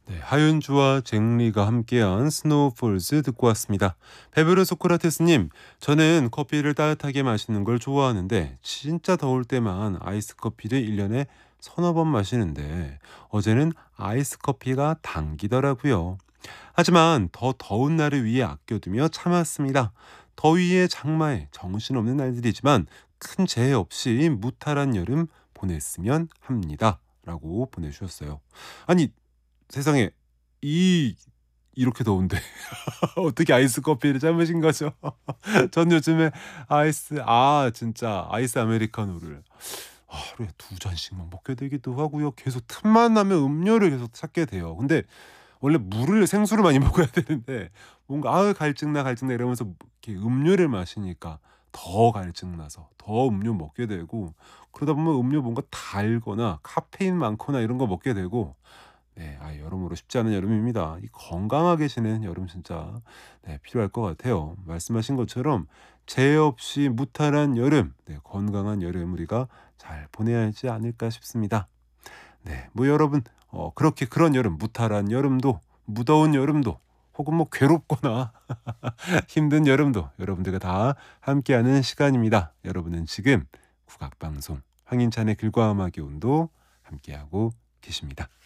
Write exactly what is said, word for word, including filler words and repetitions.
네, 하윤주와 잭리가 함께한 스노우폴즈 듣고 왔습니다. 베베르 소크라테스님, 저는 커피를 따뜻하게 마시는 걸 좋아하는데 진짜 더울 때만 아이스 커피를 일 년에 서너 번 마시는데 어제는 아이스 커피가 당기더라고요. 하지만 더 더운 날을 위해 아껴두며 참았습니다. 더위에 장마에 정신없는 날들이지만 큰 재해 없이 무탈한 여름 보냈으면 합니다. 라고 보내주셨어요. 아니, 세상에 이 이렇게 더운데 어떻게 아이스 커피를 참으신 거죠? 전 요즘에 아이스 아 진짜 아이스 아메리카노를 하루에 두 잔씩만 먹게 되기도 하고요. 계속 틈만 나면 음료를 계속 찾게 돼요. 근데 원래 물을 생수를 많이 먹어야 되는데 뭔가 '아 갈증나, 갈증나.' 이러면서 이렇게 음료를 마시니까 더 갈증나서 더 음료 먹게 되고, 그러다 보면 음료 뭔가 달거나 카페인 많거나 이런 거 먹게 되고, 네. 아 여러모로 쉽지 않은 여름입니다. 이 건강하게 지내는 여름 진짜 네 필요할 것 같아요. 말씀하신 것처럼 재해 없이 무탈한 여름, 네 건강한 여름 우리가 잘 보내야 하지 않을까 싶습니다. 네. 뭐 여러분 어 그렇게 그런 여름, 무탈한 여름도 무더운 여름도 혹은 뭐 괴롭거나 힘든 여름도 여러분들과 다 함께하는 시간입니다. 여러분은 지금 국악방송 황인찬의 글과 음악의 온도 함께하고 계십니다.